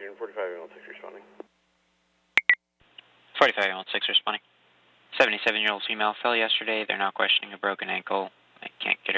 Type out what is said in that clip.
June 45-6 responding. 45-6 responding. 77-year-old female fell yesterday. They're now questioning a broken ankle. They can't